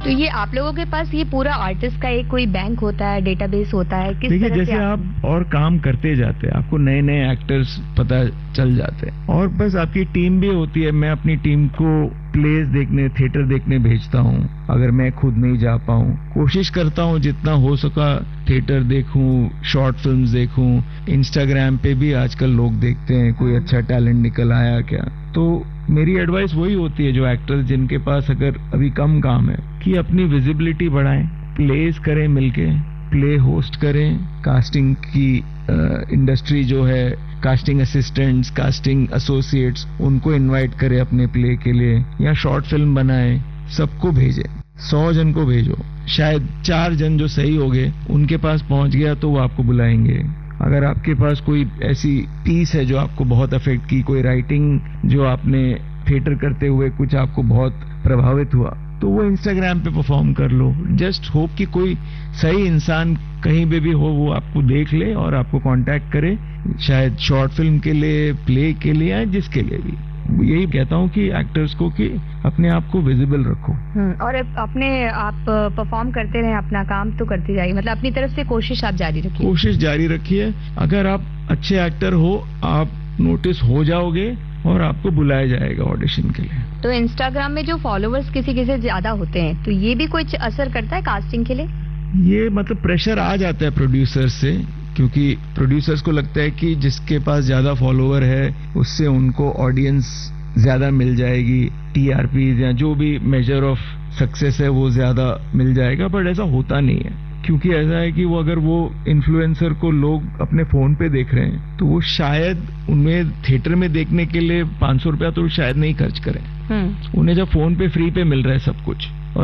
तो ये आप लोगों के पास ये पूरा आर्टिस्ट का एक कोई बैंक होता है, डेटाबेस होता है, किस देखिए तरह जैसे से आप और काम करते जाते हैं आपको नए नए एक्टर्स पता चल जाते हैं और बस आपकी टीम भी होती है। मैं अपनी टीम को प्लेस देखने, थिएटर देखने भेजता हूँ। अगर मैं खुद नहीं जा पाऊँ, कोशिश करता हूँ जितना हो सका थिएटर देखूं, शॉर्ट फिल्म्स देखूं। इंस्टाग्राम पे भी आजकल लोग देखते हैं कोई अच्छा टैलेंट निकल आया क्या। तो मेरी एडवाइस वही होती है जो एक्टर्स जिनके पास अगर अभी कम काम है कि अपनी विजिबिलिटी बढ़ाएं, प्लेस करें मिलके, प्ले होस्ट करें, कास्टिंग की इंडस्ट्री जो है, कास्टिंग असिस्टेंट्स, कास्टिंग एसोसिएट्स, उनको इनवाइट करें अपने प्ले के लिए, या शॉर्ट फिल्म बनाएं, सबको भेजें। 100 जन को भेजो, शायद 4 जन जो सही हो गए उनके पास पहुंच गया तो वो आपको बुलाएंगे। अगर आपके पास कोई ऐसी पीस है जो आपको बहुत अफेक्ट की, कोई राइटिंग जो आपने थिएटर करते हुए कुछ आपको बहुत प्रभावित हुआ, तो वो इंस्टाग्राम पे परफॉर्म कर लो। जस्ट होप कि कोई सही इंसान कहीं पे भी हो वो आपको देख ले और आपको कांटेक्ट करे, शायद शॉर्ट फिल्म के लिए, प्ले के लिए, या जिसके लिए भी। यही कहता हूँ कि एक्टर्स को कि अपने आप को विजिबल रखो। और अपने आप परफॉर्म करते रहे, अपना काम तो करते जाइए, मतलब अपनी तरफ से कोशिश आप जारी रखिए। कोशिश जारी रखिए। अगर आप अच्छे एक्टर हो, आप नोटिस हो जाओगे और आपको बुलाया जाएगा ऑडिशन के लिए। तो इंस्टाग्राम में जो फॉलोअर्स किसी से ज्यादा होते हैं, तो ये भी कुछ असर करता है कास्टिंग के लिए? ये मतलब प्रेशर आ जाता है प्रोड्यूसर से, क्योंकि प्रोड्यूसर्स को लगता है कि जिसके पास ज्यादा फॉलोअर है उससे उनको ऑडियंस ज्यादा मिल जाएगी, टीआरपी या जो भी मेजर ऑफ सक्सेस है वो ज्यादा मिल जाएगा। बट ऐसा होता नहीं है, क्योंकि ऐसा है कि वो अगर वो इन्फ्लुएंसर को लोग अपने फोन पे देख रहे हैं तो वो शायद उन्हें थिएटर में देखने के लिए 500 रुपया तो शायद नहीं खर्च करें। उन्हें जब फोन पे फ्री पे मिल रहा है सब कुछ,